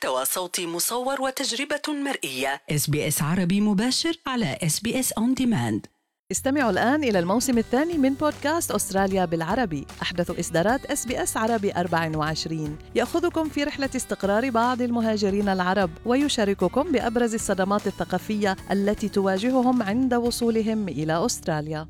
محتوى صوتي مصور وتجربة مرئية. SBS عربي مباشر على SBS On Demand. استمعوا الآن إلى الموسم الثاني من بودكاست أستراليا بالعربي، أحدث إصدارات SBS عربي 24، يأخذكم في رحلة استقرار بعض المهاجرين العرب ويشارككم بأبرز الصدمات الثقافية التي تواجههم عند وصولهم إلى أستراليا.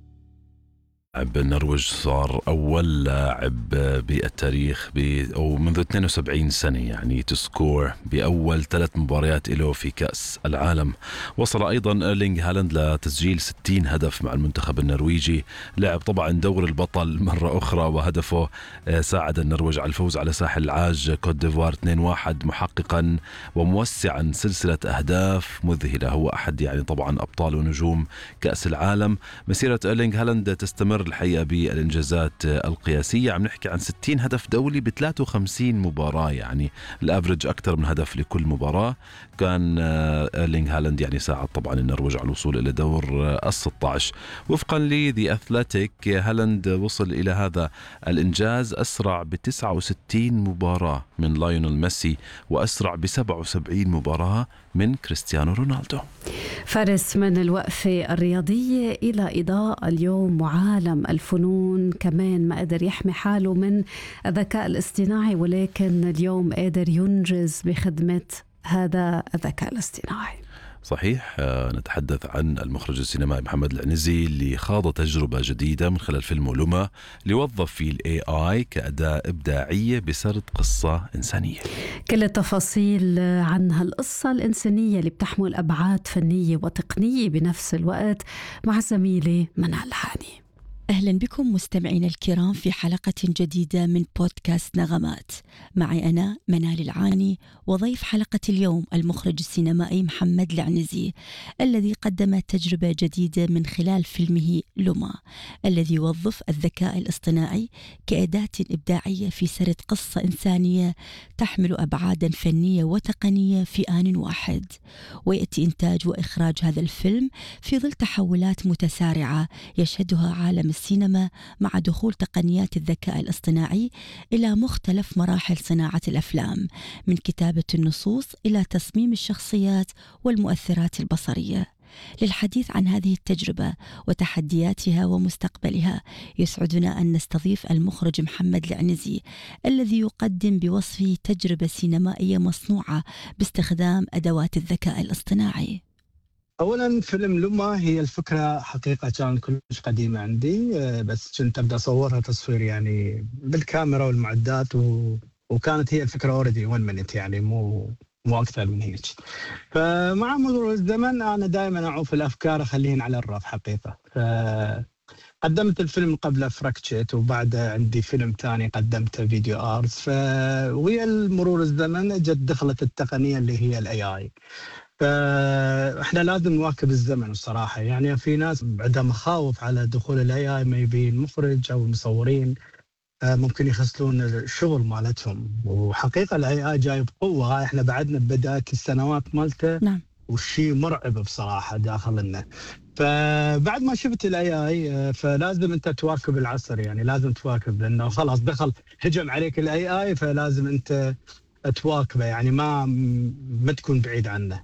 لاعب النرويج صار أول لاعب بالتاريخ أو منذ 72 سنة يعني تسكور بأول 3 مباريات له في كأس العالم. وصل أيضا إيرلينغ هالاند لتسجيل 60 هدف مع المنتخب النرويجي. لعب طبعا دور البطل مرة أخرى وهدفه ساعد النرويج على الفوز على ساحل العاج كوت ديفوار 2-1، محققا وموسعا سلسلة أهداف مذهلة. هو أحد يعني طبعا أبطال ونجوم كأس العالم. مسيرة إيرلينغ هالاند تستمر الحقيقة بالإنجازات القياسية، عم نحكي عن 60 هدف دولي ب 53 مباراة، يعني الأفرج أكثر من هدف لكل مباراة. كان إيرلينغ هالاند يعني ساعد طبعا النرويج على الوصول إلى دور ال16. وفقا لذي أثليتيك هالاند وصل إلى هذا الإنجاز أسرع ب 69 مباراة من لايونيل ميسي، وأسرع ب 77 مباراة من كريستيانو رونالدو. فارس، من الوقفة الرياضية إلى إضاءة اليوم وعالم الفنون، كمان ما قدر يحمي حاله من الذكاء الاصطناعي، ولكن اليوم قادر ينجز بخدمة هذا الذكاء الاصطناعي. صحيح. نتحدث عن المخرج السينمائي محمد العنزي اللي خاض تجربة جديدة من خلال فيلم لوما، ليوظف فيه ال AI كأداة إبداعية بسرد قصة إنسانية. كل التفاصيل عن هالقصة الإنسانية اللي بتحمل أبعاد فنية وتقنية بنفس الوقت مع زميلي منال هاني. أهلا بكم مستمعينا الكرام في حلقة جديدة من بودكاست نغمات. معي أنا منال العاني، وضيف حلقة اليوم المخرج السينمائي محمد العنزي الذي قدم تجربة جديدة من خلال فيلمه لوما، الذي يوظف الذكاء الاصطناعي كأداة إبداعية في سرد قصة إنسانية تحمل أبعادا فنية وتقنية في آن واحد. ويأتي إنتاج وإخراج هذا الفيلم في ظل تحولات متسارعة يشهدها عالم السينما مع دخول تقنيات الذكاء الاصطناعي إلى مختلف مراحل صناعة الأفلام، من كتابة النصوص إلى تصميم الشخصيات والمؤثرات البصرية. للحديث عن هذه التجربة وتحدياتها ومستقبلها، يسعدنا أن نستضيف المخرج محمد العنزي الذي يقدم بوصفه تجربة سينمائية مصنوعة باستخدام أدوات الذكاء الاصطناعي. أولاً فيلم لوما هي الفكرة حقيقة كانت كلش قديمة عندي، بس كنت أبدأ أصورها تصوير يعني بالكاميرا والمعدات وكانت هي الفكرة أوريدي 1 minute، يعني مو أكثر من هيك. فمع مرور الزمن أنا دائماً أعوف الأفكار أخليهن على الرف حقيقة. قدمت الفيلم قبل فركتشت، وبعد عندي فيلم ثاني قدمته فيديو آرتس. ويا مرور الزمن جت دخلت التقنية اللي هي الAI. فاحنا لازم نواكب الزمن الصراحه. يعني في ناس عندها مخاوف على دخول الAI، ما يبي المخرج او المصورين ممكن يخسلون الشغل مالتهم. وحقيقه الAI جاي بقوه، احنا بعدنا ببدايه السنوات مالته. نعم. والشيء مرعب بصراحه داخلنا. فبعد ما شفت الAI فلازم انت تواكب العصر، يعني لازم تواكب، لانه خلاص دخل هجم عليك الAI، فلازم انت تواكبه، يعني ما تكون بعيد عنه.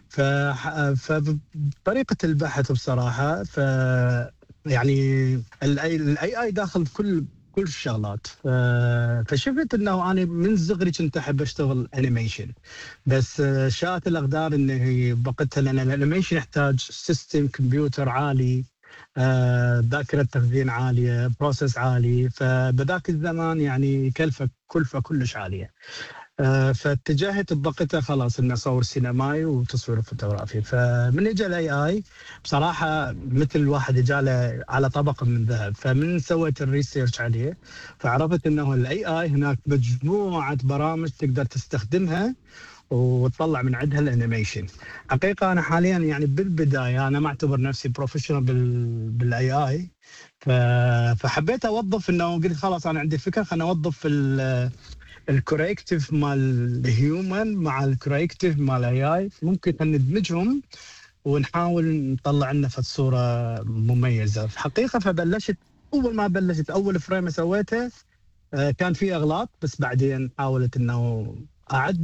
فطريقة البحث بصراحة يعني الAI داخل في كل الشغلات. فشفت انه انا من صغري كنت احب اشتغل انيميشن، بس شاءت الاقدار انه بقتها، لان الانيميشن يحتاج سيستم كمبيوتر عالي، ذاكرة تخزين عالية، بروسيس عالي. فبذاك الزمان يعني كلفة كلش عالية. فاتجهت بوقتها خلاص اني اصور سينمائي وتصوير فوتوغرافي. فمن اجى الAI بصراحه مثل الواحد اجى على طبق من ذهب. فمن سويت الريسيرش عليه فعرفت انه الAI هناك مجموعه برامج تقدر تستخدمها وتطلع من عندها الانيميشن. حقيقه انا حاليا يعني بالبدايه انا ما اعتبر نفسي بروفيشنال بالAI. فحبيت اوظف انه قلت خلاص انا عندي فكره، خليني اوظف الكوريكتيف مال الهيومن مع الكوريكتيف مال AI، ممكن ندمجهم ونحاول نطلع لنا صورة مميزة في حقيقة. فبلشت أول ما بلشت أول فريم سويته كان فيه أغلاط، بس بعدين حاولت إنه أعدل